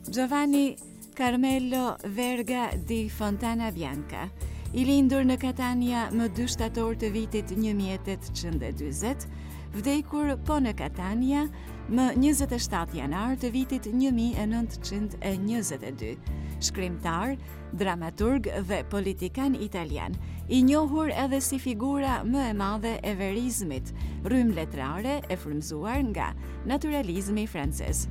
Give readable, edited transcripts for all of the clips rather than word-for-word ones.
Giovanni Carmelo Verga di Fontana Bianca, i lindur në Catania më 2 shtator të vitit 1840, vdekur po në Catania më 27 janar të vitit 1922, shkrimtar, dramaturg dhe politikan italian, i njohur edhe si figura më e madhe e verizmit, rrymë letrare e frymzuar nga naturalizmi francez.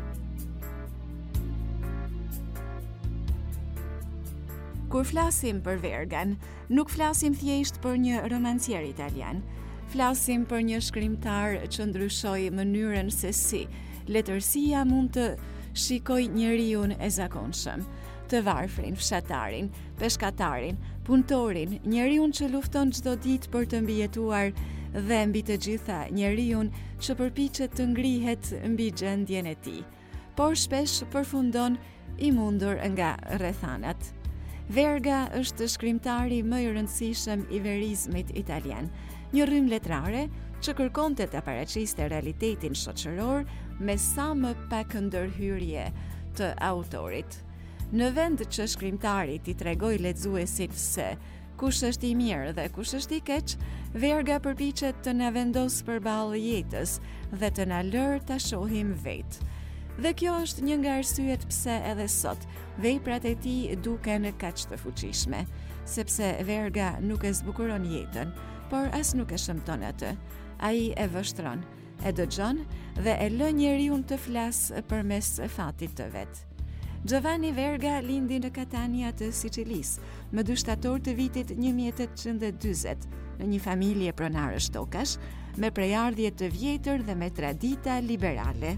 Kur flasim për Vergan, nuk flasim thjesht për një romancier italian. Flasim për një shkrimtar që ndryshoi mënyrën se si letërsia mund të shikoj njeriun e zakonshëm, të varfrin, fshatarin, peshkatarin, punëtorin, njeriun që lufton çdo ditë për të mbijetuar dhe mbi të gjitha njeriun që përpiqet të ngrihet mbi gjendjen e tij, por shpesh përfundon i mundur nga rrethanat. Verga është shkrimtari më i rëndësishëm i verizmit italian, një rrymë letrare që kërkonte të paraqiste realitetin shoqëror me sa më pak ndërhyrje të autorit. Në vend që shkrimtari t'i tregoj lexuesit se kush është i mirë dhe kush është i keq, Verga përpiqet të na vendos përballë jetës dhe të na lërë ta shohim vetë. Dhe kjo është një nga arsyet pse edhe sot veprat e tij duken kaq të fuqishme, sepse Verga nuk e zbukuron jetën, por as nuk e shëmton atë. Ai e vështron, e dëgjon dhe e lë njeriu të flasë përmes fatit të vet. Giovanni Verga lindi në Catania të Sicilisë, më 2 shtator të vitit 1840, në një familje pronarësh tokash, me prejardhje të vjetër dhe me tradita liberale.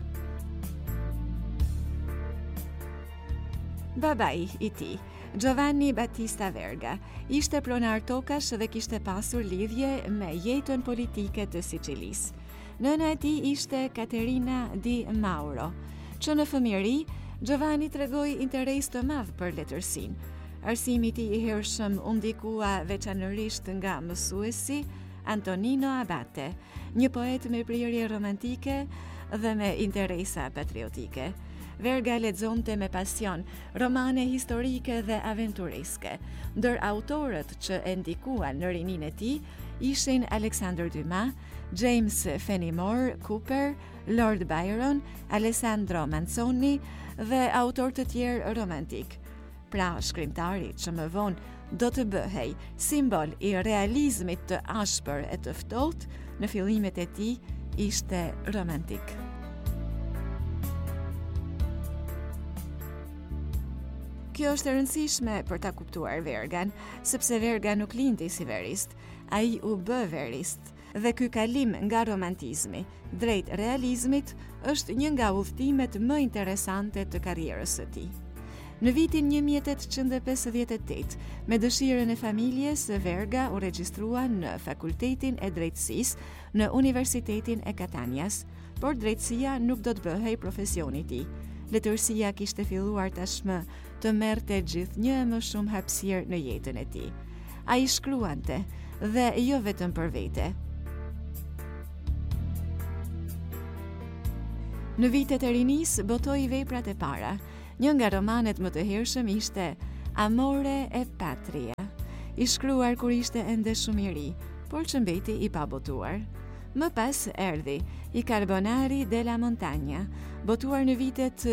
Babai i tij, Giovanni Battista Verga, ishte pronar tokash dhe kishte pasur lidhje me jetën politike të Sicilisë. Nëna e tij ishte Caterina di Mauro, që në fëmijëri Giovanni tregoi interes të madh për letërsinë. Arsimi i tij i hershëm u ndikua veçanërisht nga mësuesi Antonino Abate, një poet me prirje romantike dhe me interesa patriotike. Verga lexonte me pasion romane historike dhe aventureske, ndër autorët që e ndikuan në rininë e tij ishin Alexander Dumas, James Fenimore Cooper, Lord Byron, Alessandro Manzoni dhe autorë të tjerë romantik. Pra, shkrimtari që më vonë do të bëhej simbol i realizmit të ashpër e të ftohtë, në fillimet e tij ishte romantik. Kjo është e rëndësishme për ta kuptuar Vergan, sepse Verga nuk lindi si verist, ai u bë verist, dhe ky kalim nga romantizmi drejt realizmit është një nga udhëtimet më interesante të karrierës së tij. Në vitin 1858, me dëshirën e familjes, Verga u regjistrua në Fakultetin e Drejtësisë në Universitetin e Catanias, por drejtësia nuk do të bëhej profesioni i tij. Letërsia kishte filluar tashmë të merrte gjithnjë më shumë hapësirë në jetën e tij. Ai shkruante dhe jo vetëm për vete. Në vitet e rinisë botoi veprat e para. Një nga romanet më të hershëm ishte Amore e Patria, i shkruar kur ishte ende shumë i ri, por që mbeti i pabotuar. Më pas erdhi I Carbonari della Montagna, botuar në vitet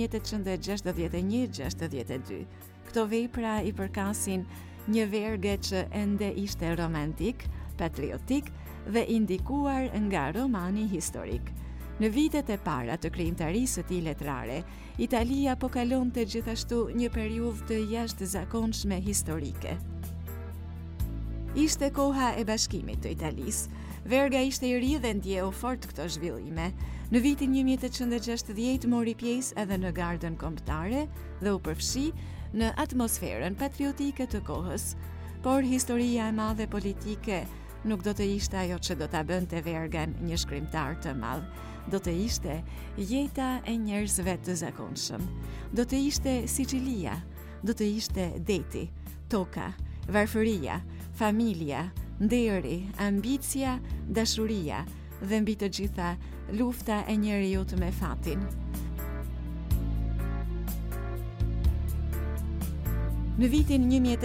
1861-62. Këto vepra I përkasin një Verge që ende ishte romantik, patriotik dhe indikuar nga romani historik. Në vitet e para të krijimtarisë së tij letrare, Italia po kalonte gjithashtu një periudhë të jashtëzakonshme historike. Ishte koha e bashkimit të Italisë. Verga ishte I ri dhe ndjeu fort këto zhvillime. Në vitin 1860 mori pjesë edhe në gardën kombëtare dhe u përfshi në atmosferën patriotike të kohës, por historia e madhe politike nuk do të ishte ajo që do ta bënte Vergan një shkrimtar të madh. Do të ishte jeta e njerëzve të zakonshëm. Do të ishte Sicilia, do të ishte deti, toka, varfëria, familja, nderi, ambicia, dashuria dhe mbi të gjitha lufta e njeriut me fatin. Në vitin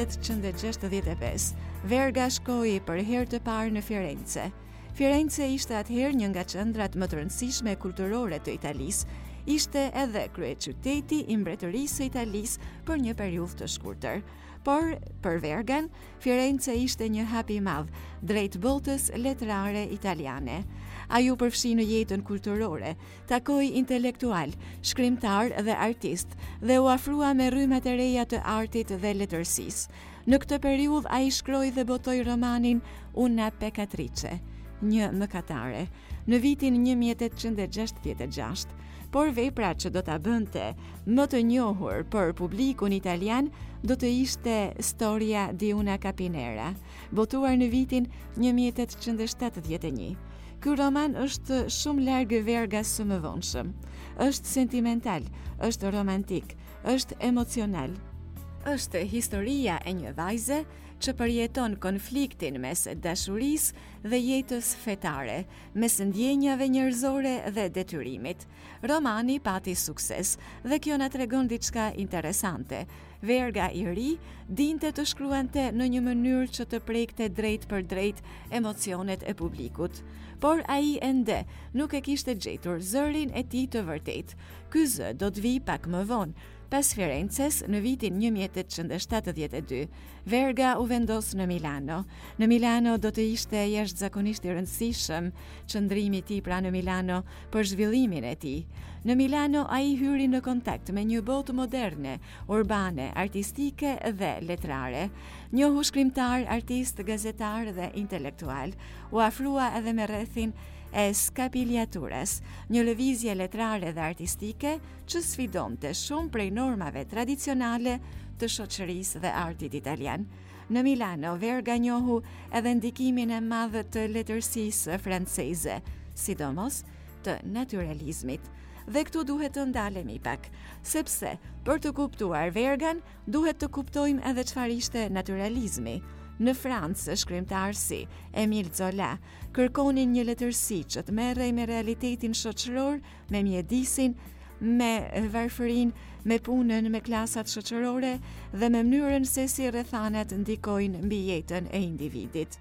1865, Verga shkoi për herë të parë në Firenze. Firenze ishte atëherë një nga qendrat më të rëndësishme kulturore të Italisë, ishte edhe kryeqyteti i mbretërisë së Italisë për një periudhë të shkurtër. Por, për Vergan, Firenze ishte një hap i madh drejt botës letrare italiane. Ai u përfshi në jetën kulturore, takoi intelektual, shkrimtar dhe artist dhe u afrua me rrymat e reja të artit dhe letërsisë. Në këtë periudhë ai shkroi dhe botoi romanin Una peccatrice, një mëkatare, në vitin 1866. Por vepra që do ta bënte më të njohur për publikun italian do të ishte Storia di una capinera, botuar në vitin 1871. Ky roman është shumë larg Vergas së mëvonshëm. Është sentimental, është romantik, është emocional. Është historia e një vajze që përjeton konfliktin mes dashurisë dhe jetës fetare, mes ndjenjave njerëzore dhe detyrimit. Romani pati sukses dhe kjo na tregon diçka interesante. Verga i ri dinte të shkruante në një mënyrë që të prekte drejt për drejt emocionet e publikut. Por ai ende nuk e kishte gjetur zërin e tij të vërtet. Ky zë do të vijë pak më vonë. Pas Firences, në vitin 1872, Verga u vendos në Milano. Në Milano do të ishte jashtëzakonisht i rëndësishëm qëndrimi i tij pra në Milano për zhvillimin e tij. Në Milano ai hyri në kontakt me një botë moderne, urbane, artistike dhe letrare. Njohu shkrimtar, artist, gazetar dhe intelektual. U afrua edhe me rrethin e Scapigliaturas, një lëvizje letrare dhe artistike që sfidonte shumë prej normave tradicionale të shoqërisë dhe artit italian. Në Milano, Verga njohu edhe ndikimin e madh të letërsisë franceze, sidomos të naturalizmit. Dhe këtu duhet të ndalemi pak, sepse për të kuptuar Vergan duhet të kuptojmë edhe çfarë ishte naturalizmi. Në Francë, shkrimtarë si Émile Zola kërkonin një letërsi që të merrej me realitetin shoqëror, me mjedisin, me varfërinë, me punën, me klasat shoqërore dhe me mënyrën se si rrethanat ndikojnë mbi jetën e individit.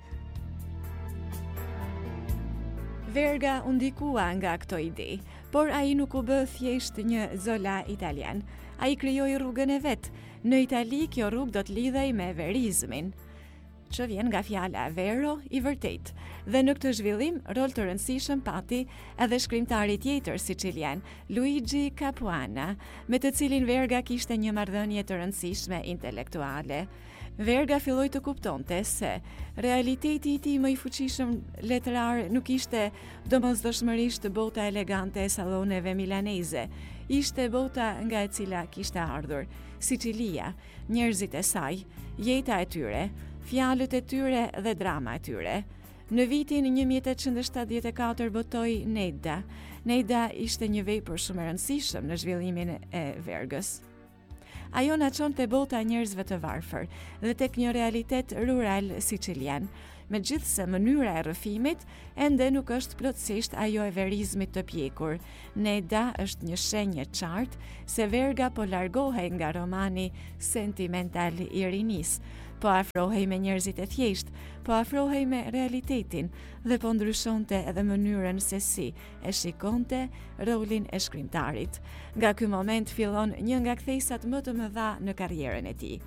Verga u ndikua nga këto ide, por ai nuk u bë thjesht një Zola italian. Ai krijoi rrugën e vet. Në Itali kjo rrugë do të lidhej me verizmin, që vjen nga fjala vero, i vërtet. Dhe në këtë zhvillim, rol të rëndësishëm pati edhe shkrimtari tjetër sicilian, Luigi Capuana, me të cilin Verga kishte një marrëdhënie të rëndësishme intelektuale. Verga filloi të kuptonte se realiteti i tij më i fuqishëm letrar nuk ishte domosdoshmërisht bota elegante e salloneve milaneze, ishte bota nga e cila kishte ardhur, Sicilia, njerëzit e saj, jeta e tyre, fjalët e tyre dhe drama e tyre. Në vitin 1874 botoi Nedda. Nedda ishte një vepër shumë e rëndësishme në zhvillimin e Vergës. Ajo na çonte bota njerëzve të varfër dhe tek një realitet rural sicilian. Megjithse mënyra e rrëfimit ende nuk është plotësisht ajo e verizmit të pjekur. Nedda është një shenjë e qartë se Verga po largohej nga romani sentimental i rinis, po afrohej me njerëzit e thjesht, po afrohej me realitetin dhe po ndryshonte edhe mënyrën se si e shikonte rolin e shkrimtarit. Nga ky moment fillon një nga kthesat më të mëdha në karrierën e tij.